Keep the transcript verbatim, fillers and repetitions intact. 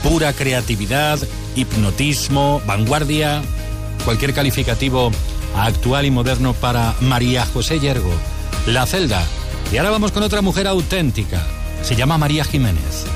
pura creatividad, hipnotismo, vanguardia, cualquier calificativo actual y moderno para María José Yergo. La Celda. Y ahora vamos con otra mujer auténtica. Se llama María Jiménez.